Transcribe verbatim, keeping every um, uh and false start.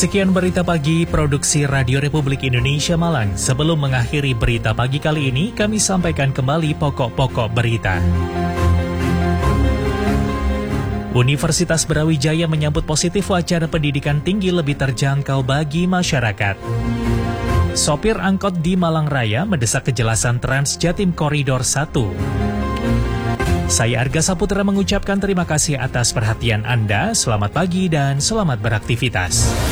Sekian berita pagi produksi Radio Republik Indonesia Malang. Sebelum mengakhiri berita pagi kali ini, kami sampaikan kembali pokok-pokok berita. Universitas Brawijaya menyambut positif wacana pendidikan tinggi lebih terjangkau bagi masyarakat. Sopir angkot di Malang Raya mendesak kejelasan Trans Jatim Koridor satu. Saya Arga Saputra mengucapkan terima kasih atas perhatian Anda. Selamat pagi dan selamat beraktivitas.